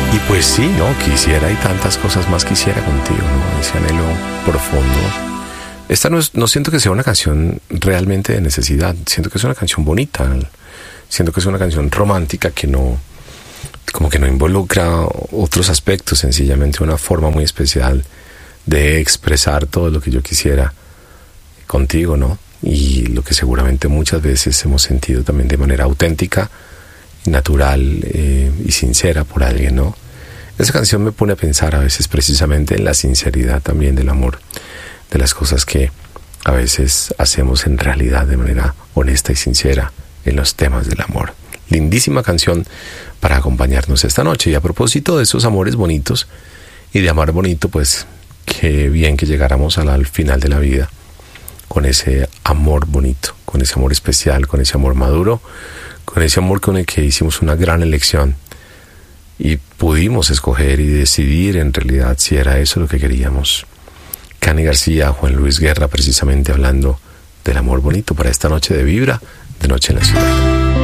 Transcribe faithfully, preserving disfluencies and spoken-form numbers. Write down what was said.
Y pues sí, ¿no? Quisiera y tantas cosas más quisiera contigo, ¿no? Ese anhelo profundo. Esta no, es, no siento que sea una canción realmente de necesidad. Siento que es una canción bonita. Siento que es una canción romántica que no, como que no involucra otros aspectos. Sencillamente una forma muy especial de expresar todo lo que yo quisiera contigo, ¿no? Y lo que seguramente muchas veces hemos sentido también de manera auténtica, natural eh, y sincera por alguien, ¿no? Esa canción me pone a pensar a veces precisamente en la sinceridad también del amor, de las cosas que a veces hacemos en realidad de manera honesta y sincera en los temas del amor. Lindísima canción para acompañarnos esta noche. Y a propósito de esos amores bonitos y de amar bonito, pues qué bien que llegáramos al, al final de la vida con ese amor bonito, con ese amor especial, con ese amor maduro, con ese amor con el que hicimos una gran elección y pudimos escoger y decidir en realidad si era eso lo que queríamos. Cani García, Juan Luis Guerra, precisamente hablando del amor bonito para esta noche de Vibra, de Noche en la Ciudad.